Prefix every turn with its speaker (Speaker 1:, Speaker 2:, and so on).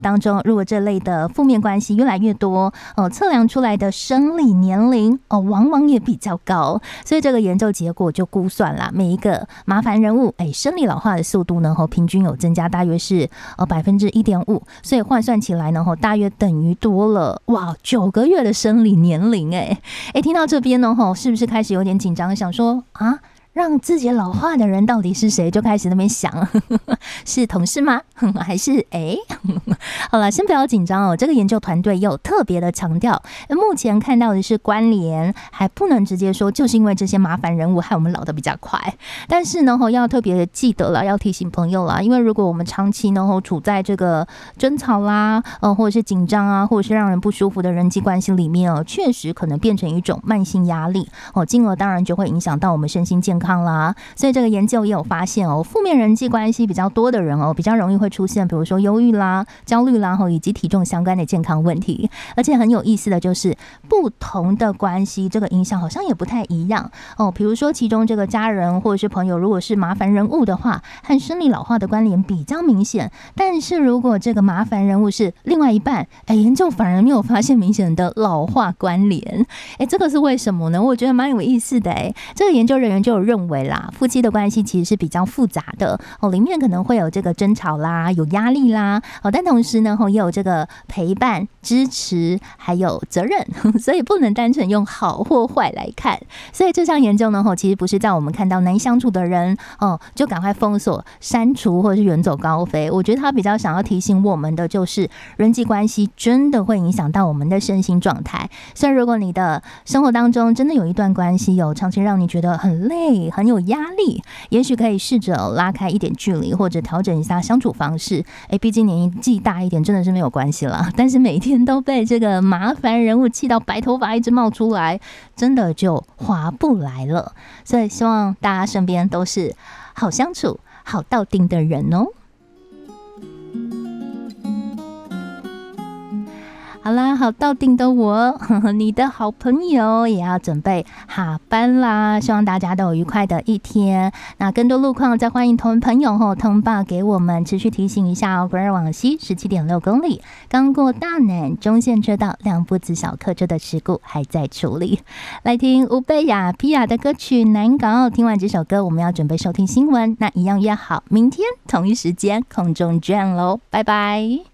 Speaker 1: 当中，如果这类的负面关系越来越多，测量出来的生理年龄往往也比较高，所以这个研究结果就估算啦，每一个麻烦人物，生理老化的速度呢，平均有增加大约是1.5%，所以换算起来呢，大约等于多了9个月的生理年龄，听到这边呢，是不是开始有点紧张，想说啊？让自己老化的人到底是谁？就开始那边想，是同事吗？还是好了，先不要紧张哦。这个研究团队有特别的强调，目前看到的是关联，还不能直接说就是因为这些麻烦人物害我们老得比较快。但是呢，要特别记得了，要提醒朋友啦，因为如果我们长期呢处在这个争吵啦，或者是紧张啊，或者是让人不舒服的人际关系里面确实可能变成一种慢性压力进而当然就会影响到我们身心健康啦。所以这个研究也有发现负面人际关系比较多的人比较容易会出现比如说忧郁啦、焦虑啦以及体重相关的健康问题。而且很有意思的就是不同的关系这个影响好像也不太一样比如说其中这个家人或者是朋友如果是麻烦人物的话，和生理老化的关联比较明显。但是如果这个麻烦人物是另外一半，研究反而没有发现明显的老化关联。这个是为什么呢？我觉得蛮有意思的这个研究人员就有认为啦，夫妻的关系其实是比较复杂的里面可能会有这个争吵啦，有压力啦但同时呢也有这个陪伴、支持还有责任，所以不能单纯用好或坏来看。所以这项研究呢其实不是在我们看到难相处的人就赶快封锁、删除或者是远走高飞。我觉得他比较想要提醒我们的就是人际关系真的会影响到我们的身心状态。所以如果你的生活当中真的有一段关系长期让你觉得很累、很有压力，也许可以试着拉开一点距离，或者调整一下相处方式。毕竟年纪大一点真的是没有关系啦，但是每天都被这个麻烦人物气到白头发一直冒出来，真的就划不来了。所以希望大家身边都是好相处、好到定的人哦。好啦，好到定的我，你的好朋友也要准备下班啦，希望大家都有愉快的一天。那更多路况再欢迎同朋友通报给我们，持续提醒一下不二往西 17.6 公里刚过大南中线车道两部子小客车的事故还在处理。来听乌贝亚皮亚的歌曲难搞，听完这首歌我们要准备收听新闻，那一样约好明天同一时间空中见咯，拜拜。